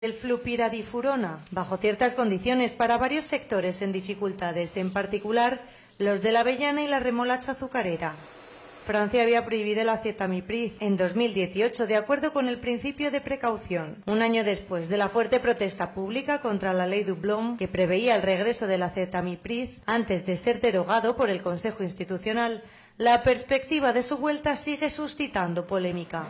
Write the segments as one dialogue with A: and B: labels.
A: El flupyradifurona, bajo ciertas condiciones para varios sectores en dificultades, en particular los de la avellana y la remolacha azucarera. Francia había prohibido el acetamiprid en 2018 de acuerdo con el principio de precaución, un año después de la fuerte protesta pública contra la ley Doublon que preveía el regreso del acetamiprid antes de ser derogado por el Consejo Institucional. La perspectiva de su vuelta sigue suscitando polémica.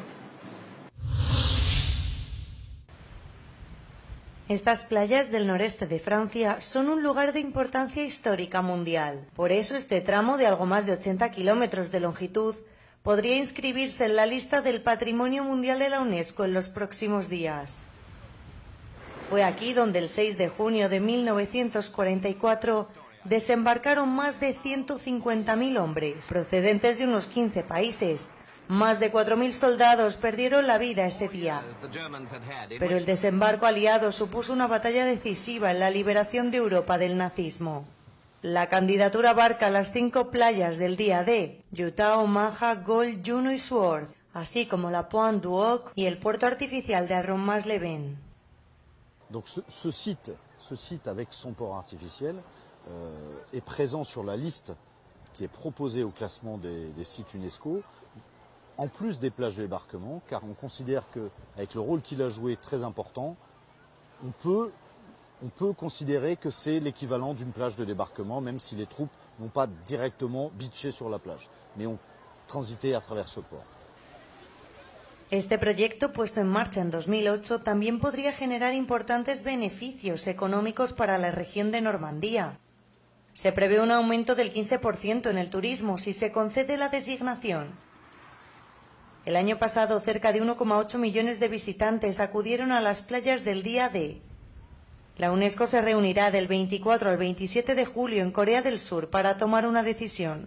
A: Estas playas del noreste de Francia son un lugar de importancia histórica mundial. Por eso este tramo de algo más de 80 kilómetros de longitud podría inscribirse en la lista del Patrimonio Mundial de la UNESCO en los próximos días. Fue aquí donde el 6 de junio de 1944 desembarcaron más de 150.000 hombres, procedentes de unos 15 países. Más de 4.000 soldados perdieron la vida ese día. Pero el desembarco aliado supuso una batalla decisiva en la liberación de Europa del nazismo. La candidatura abarca las 5 playas del día D, Utah, Omaha, Gold, Juno y Sword, así como la Pointe du Hoc y el puerto artificial de Arron-Mas-les-Bains.
B: Donc ce site avec son port artificiel est présent sur la liste qui est proposée au classement des sites UNESCO, en plus des plages de débarquement, car on considère qu'avec le rôle qu'il a joué très important, on peut considérer que c'est l'équivalent d'une plage de débarquement, même si les troupes n'ont pas directement beaché sur la plage, mais ont transité à travers ce port.
A: Este proyecto, puesto en marcha en 2008, también podría generar importantes beneficios económicos para la región de Normandía. Se prevé un aumento del 15% en el turismo si se concede la designación. El año pasado, cerca de 1,8 millones de visitantes acudieron a las playas del día D. La UNESCO se reunirá del 24 al 27 de julio en Corea del Sur para tomar una decisión.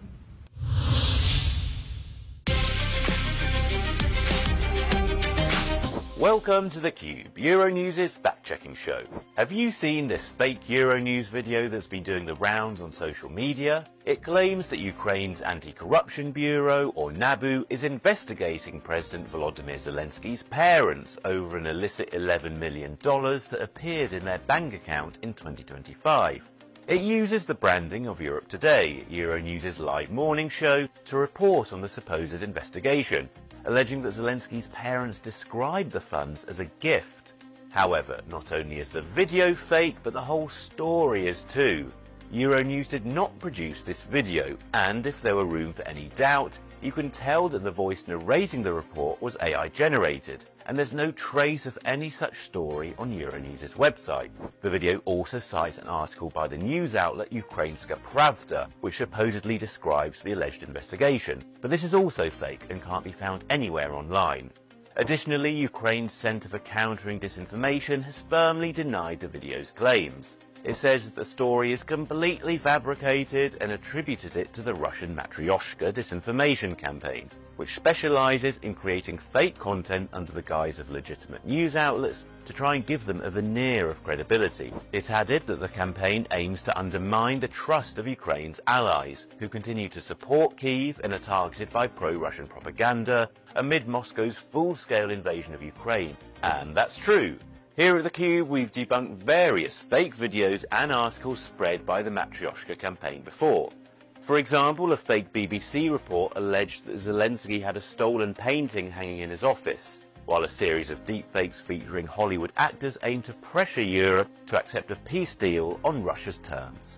C: Welcome to theCUBE, Euronews' fact-checking show. Have you seen this fake Euronews video that's been doing the rounds on social media? It claims that Ukraine's Anti-Corruption Bureau, or NABU, is investigating President Volodymyr Zelensky's parents over an illicit $11 million that appeared in their bank account in 2025. It uses the branding of Europe Today, Euronews' live morning show, to report on the supposed investigation, alleging that Zelensky's parents described the funds as a gift. However, not only is the video fake, but the whole story is too. Euronews did not produce this video, and if there were room for any doubt, you can tell that the voice narrating the report was AI generated, and there's no trace of any such story on Euronews' website. The video also cites an article by the news outlet Ukrainska Pravda, which supposedly describes the alleged investigation, but this is also fake and can't be found anywhere online. Additionally, Ukraine's Center for Countering Disinformation has firmly denied the video's claims. It says that the story is completely fabricated and attributed it to the Russian Matryoshka disinformation campaign, which specializes in creating fake content under the guise of legitimate news outlets to try and give them a veneer of credibility. It added that the campaign aims to undermine the trust of Ukraine's allies, who continue to support Kyiv and are targeted by pro-Russian propaganda amid Moscow's full-scale invasion of Ukraine. And that's true. Here at theCUBE, we've debunked various fake videos and articles spread by the Matryoshka campaign before. For example, a fake BBC report alleged that Zelensky had a stolen painting hanging in his office, while a series of deepfakes featuring Hollywood actors aimed to pressure Europe to accept a peace deal on Russia's terms.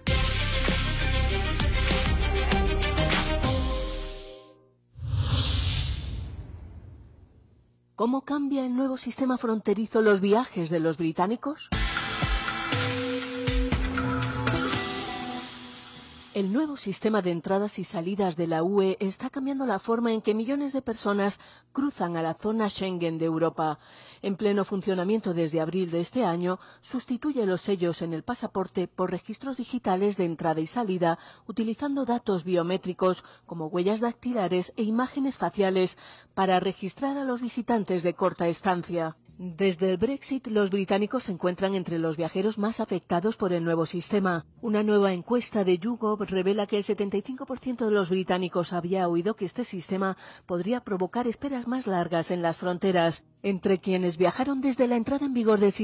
D: ¿Cómo cambia el nuevo sistema fronterizo los viajes de los británicos? El nuevo sistema de entradas y salidas de la UE está cambiando la forma en que millones de personas cruzan a la zona Schengen de Europa. En pleno funcionamiento desde abril de este año, sustituye los sellos en el pasaporte por registros digitales de entrada y salida, utilizando datos biométricos como huellas dactilares e imágenes faciales para registrar a los visitantes de corta estancia. Desde el Brexit, los británicos se encuentran entre los viajeros más afectados por el nuevo sistema. Una nueva encuesta de YouGov revela que el 75% de los británicos había oído que este sistema podría provocar esperas más largas en las fronteras. Entre quienes viajaron desde la entrada en vigor del sistema